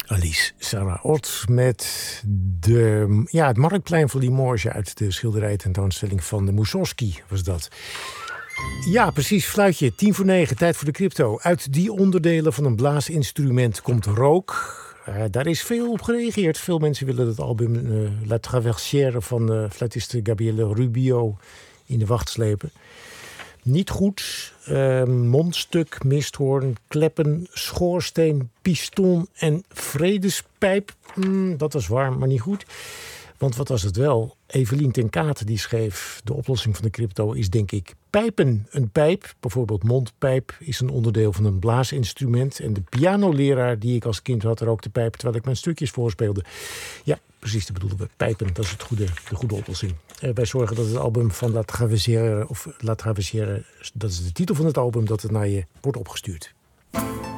Alice Sarah Ott met het Marktplein van Limoges uit de schilderijtentoonstelling van de Mussorgsky was dat. Ja, precies, fluitje, 8:50, tijd voor de crypto. Uit die onderdelen van een blaasinstrument komt rook. Daar is veel op gereageerd. Veel mensen willen het album La Traversière van fluitiste Gabriele Rubio in de wacht slepen. Niet goed. Mondstuk, misthoorn, kleppen, schoorsteen, piston en vredespijp. Dat was warm, maar niet goed. Want wat was het wel? Evelien ten Kate die schreef... de oplossing van de crypto is denk ik pijpen. Een pijp, bijvoorbeeld mondpijp, is een onderdeel van een blaasinstrument. En de pianoleraar die ik als kind had rookte pijp terwijl ik mijn stukjes voorspeelde. Ja, precies, dat bedoelden we. Pijpen, dat is de goede oplossing. Wij zorgen dat het album van La Traversière, dat is de titel van het album, dat het naar je wordt opgestuurd.